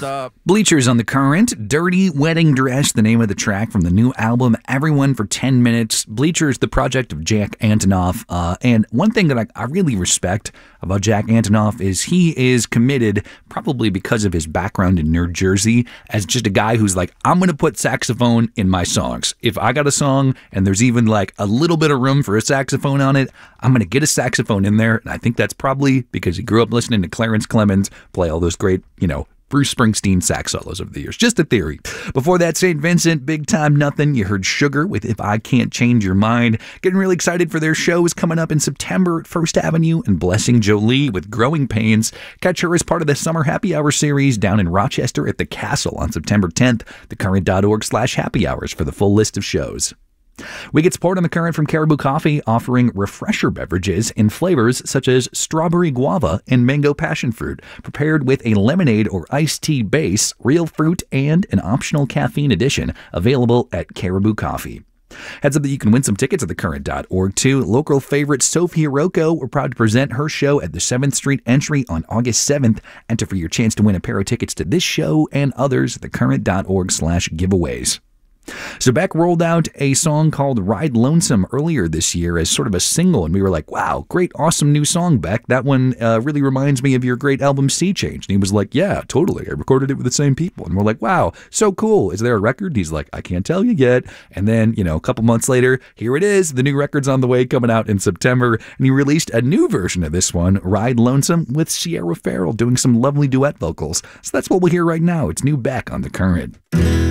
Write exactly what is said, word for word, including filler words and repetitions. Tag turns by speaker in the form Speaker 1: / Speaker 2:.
Speaker 1: up?
Speaker 2: Bleachers on the Current, Dirty Wedding Dress, the name of the track from the new album, Everyone for ten minutes. Bleachers, the project of Jack Antonoff. Uh, and one thing that I, I really respect about Jack Antonoff is he is committed, probably because of his background in New Jersey, as just a guy who's like, I'm going to put saxophone in my songs. If I got a song and there's even like a little bit of room for a saxophone on it, I'm going to get a saxophone in there. And I think that's probably because he grew up listening to Clarence Clemens play all those great, you know, Bruce Springsteen sax solos over the years. Just a theory. Before that, Saint Vincent, Big Time Nothing. You heard Sugar with If I Can't Change Your Mind. Getting really excited for their shows coming up in September at First Avenue, and Blessing Jolie with Growing Pains. Catch her as part of the Summer Happy Hour series down in Rochester at the Castle on September tenth. thecurrent.org slash happy hours for the full list of shows. We get support on The Current from Caribou Coffee, offering refresher beverages in flavors such as strawberry guava and mango passion fruit, prepared with a lemonade or iced tea base, real fruit, and an optional caffeine addition, available at Caribou Coffee. Heads up that you can win some tickets at the current dot org too. Local favorite Sophie Rocco, we're proud to present her show at the seventh Street Entry on August seventh. Enter for your chance to win a pair of tickets to this show and others at thecurrent.org slash giveaways. So Beck rolled out a song called Ride Lonesome earlier this year as sort of a single, and we were like, wow, great, awesome new song, Beck. That one uh, really reminds me of your great album Sea Change. And he was like, yeah, totally. I recorded it with the same people. And we're like, wow, so cool. Is there a record? He's like, I can't tell you yet. And then, you know, a couple months later, here it is. The new record's on the way, coming out in September. And he released a new version of this one, Ride Lonesome, with Sierra Farrell doing some lovely duet vocals. So that's what we'll hear right now. It's new Beck on The Current.